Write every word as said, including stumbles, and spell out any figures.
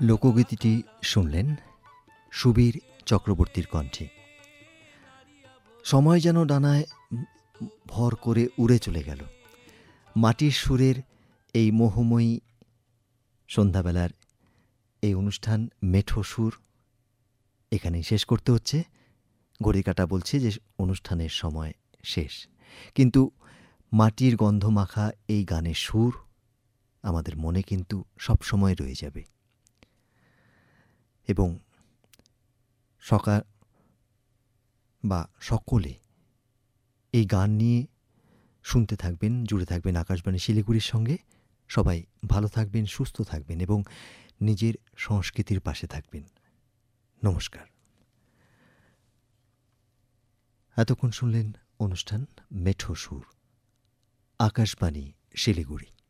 লোকগীতিটি শুনলেন সুবীর চক্রবর্তীর কণ্ঠে। সময় যেন ডানায় ভর করে উড়ে চলে গেল। মাটির সুরের এই মোহময়ী সন্ধ্যাবেলার এই অনুষ্ঠান মেঠো সুর এখানেই শেষ করতে হচ্ছে। ঘড়ির কাঁটা বলছে যে অনুষ্ঠানের সময় শেষ, কিন্তু মাটির গন্ধ মাখা এই গানের সুর আমাদের মনে কিন্তু সবসময় রয়ে যাবে। এবং সকাল বা সকলে এই গান নিয়ে শুনতে থাকবেন, জুড়ে থাকবেন আকাশবাণী শিলিগুড়ির সঙ্গে। সবাই ভালো থাকবেন, সুস্থ থাকবেন এবং নিজের সংস্কৃতির পাশে থাকবেন। নমস্কার। এতক্ষণ শুনলেন অনুষ্ঠান মেঠো সুর, আকাশবাণী শিলিগুড়ি।